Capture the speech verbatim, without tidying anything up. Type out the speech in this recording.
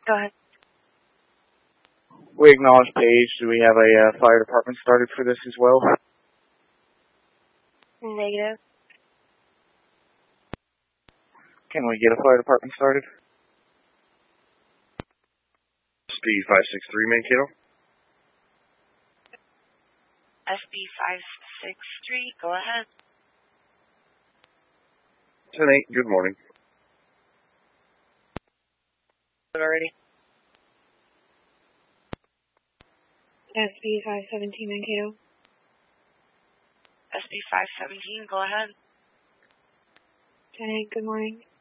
Go ahead. We acknowledge Paige. Do we have a uh, fire department started for this as well? Negative. Can we get a fire department started? S B five six three, Mankato. S B five six three, go ahead. ten eight, good morning. Already. S B five seventeen, Mankato. S B five seventeen, go ahead. ten eight, good morning.